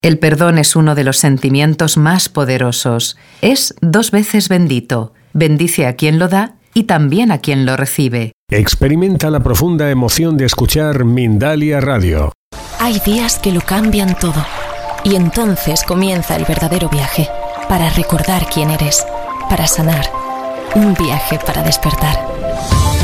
El perdón es uno de los sentimientos más poderosos. Es 2 veces bendito. Bendice a quien lo da y también a quien lo recibe. Experimenta la profunda emoción de escuchar Mindalia Radio. Hay días que lo cambian todo. Y entonces comienza el verdadero viaje. Para recordar quién eres. Para sanar. Un viaje para despertar.